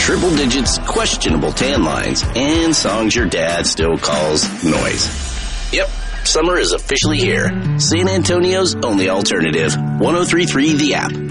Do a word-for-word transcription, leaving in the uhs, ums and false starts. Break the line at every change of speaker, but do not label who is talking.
triple digits, questionable tan lines, and songs your dad still calls noise. Yep, summer is officially here. San Antonio's only alternative. ten thirty-three The App.